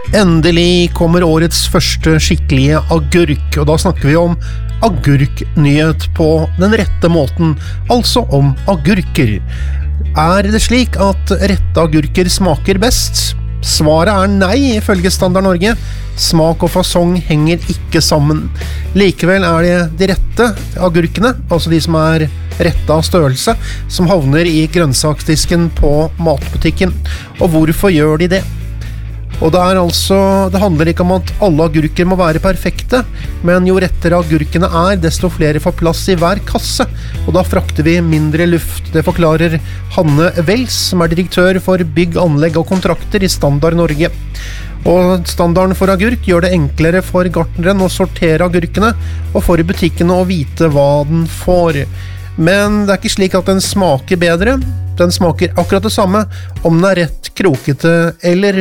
Endelig kommer årets første skikkelige agurk, og da snakker vi om agurknyhet på den rette måten, altså om agurker. Er det slik at rette agurker smaker best? Svaret nei, ifølge Standard Norge. Smak og fasong henger ikke sammen. Likevel det de rette agurkene, altså de som rette av størrelse, som havner i grønnsaksdisken på matbutikken. Og hvorfor gjør de det? Og det handler ikke om at alle agurker må være perfekte, men jo rettere agurkene desto flere får plass i hver kasse, og da frakter vi mindre luft. Det forklarer Hanne Wels, som direktør for bygg, anlegg og kontrakter i Standard Norge. Og standarden for agurk gjør det enklere for gartneren å sortere agurkene, og for butikkene å vite hva den får. Men det ikke slik at den smaker bedre. Den smaker akkurat det samme, om den rett krokete eller